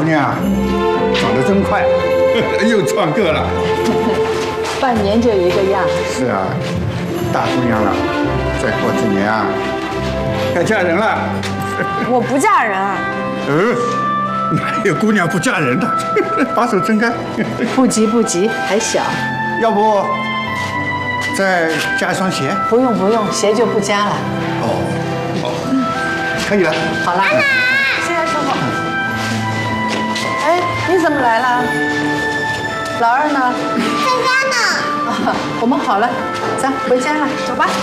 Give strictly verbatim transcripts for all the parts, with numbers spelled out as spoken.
娘长得真快，又创个了。 半年就一个样。 是啊，大姑娘了，再过几年啊，该嫁人了。 我不嫁人。 嗯，哪有姑娘不嫁人的？把手睁开。 不急不急，还小。 要不再加一双鞋？ 不用不用，鞋就不加了。 哦哦，可以了。 好啦。 谢谢师傅。 哎，你怎么来了？老二呢？ 在家呢。 啊，我们好了，走，回家了，走吧。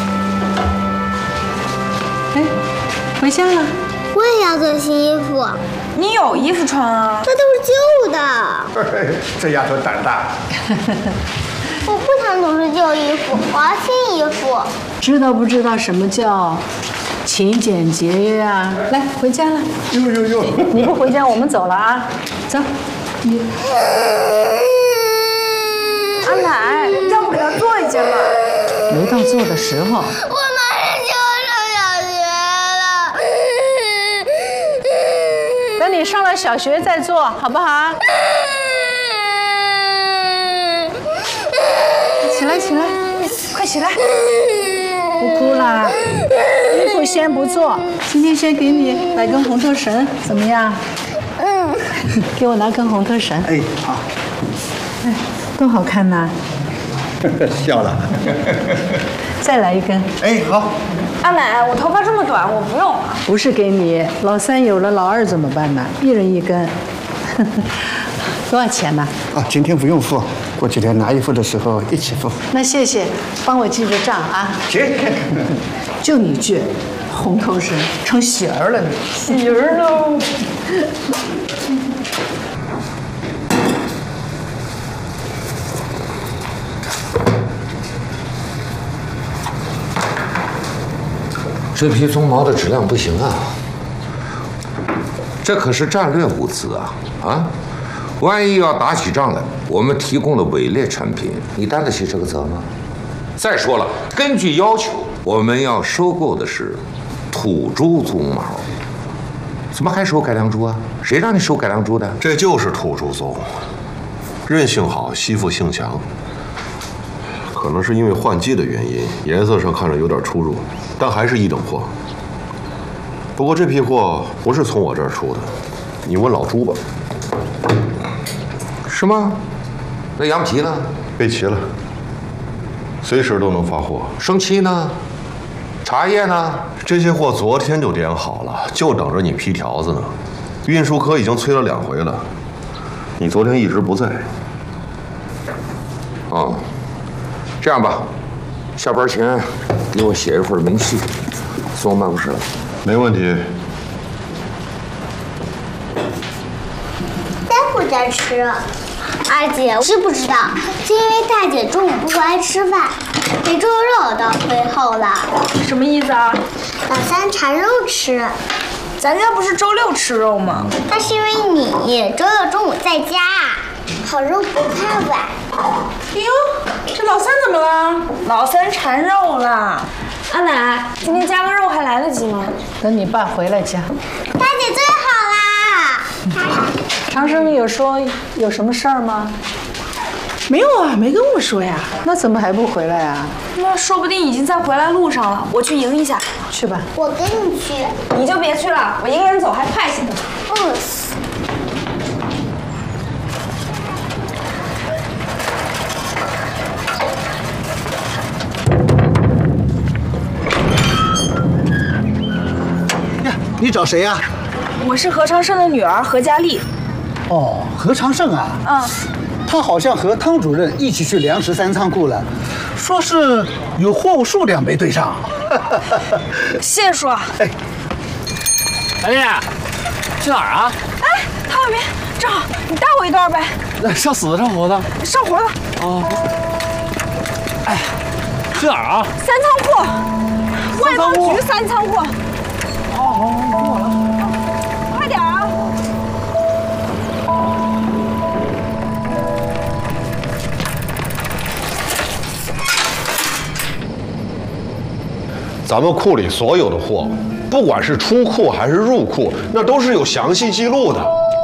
哎，回家了。 我也要做新衣服。 你有衣服穿啊？ 这都是旧的。 这丫头胆大。 我不想总是旧衣服，我要新衣服。 知道不知道什么叫勤俭节约啊？来，回家了。 呦呦呦！ 你不回家，我们走了啊。走。你。 阿奶，要不给他做一件吧？ 没到做的时候。 我马上就要上小学了。 等你上了小学再做，好不好？起来起来，快起来！不哭啦，衣服先不做，今天先给你买根红头绳，怎么样？嗯。给我拿根红头绳。 哎，好。 哎，多好看呐！ 笑了。 再来一根。 哎，好。 阿奶，我头发这么短，我不用了。 不是给你，老三有了，老二怎么办呢？一人一根。多少钱呢？ 啊，今天不用付，过几天拿衣服的时候一起付。 那谢谢，帮我记着账啊。 行。 就你倔，红头绳成喜儿了你。喜儿喽。 这批鬃毛的质量不行啊，这可是战略物资啊啊！万一要打起仗来，我们提供了伪劣产品，你担得起这个责吗？再说了，根据要求，我们要收购的是土猪鬃毛，怎么还收改良猪啊？谁让你收改良猪的？ 这就是土猪鬃，韧性好，吸附性强。可能是因为换季的原因，颜色上看着有点出入，但还是一等货。不过这批货不是从我这儿出的，你问老朱吧。 是吗？那羊皮呢？ 备齐了，随时都能发货。 生漆呢？茶叶呢？ 这些货昨天就点好了，就等着你批条子呢。运输科已经催了两回了，你昨天一直不在。 哦。这样吧，下班前给我写一份明细，送我办公室来。 没问题。 在乎着吃。二姐知不知道，是因为大姐中午不回来吃饭，给猪肉当灰后了。 什么意思啊？ 老三馋肉吃。 咱家不是周六吃肉吗？ 那是因为你周六中午在家，好肉不怕晚。 哎呦，这老三怎么了？老三馋肉了。阿奶，今天加个肉还来得及吗？ 等你爸回来加。 大姐最好啦！ 长生有说有什么事儿吗？ 没有啊，没跟我说呀。 那怎么还不回来啊？ 那说不定已经在回来路上了，我去迎一下。 去吧。 我跟你去。 你就别去了，我一个人走还派些。 嗯。 你找谁呀？ 我是何长胜的女儿何佳丽。 哦，何长胜啊。 嗯。 他好像和汤主任一起去粮食三仓库了，说是有货物数量没对上。 谢谢叔。 哎， 小丽，去哪儿啊？ 哎，他外面正好，你带我一段呗。 上死的上活的？ 上活的。 哦。哎，去哪儿啊？ 三仓库，外贸局三仓库。 哦，好，跟我了。 快点啊！ 咱们库里所有的货，不管是出库还是入库，那都是有详细记录的。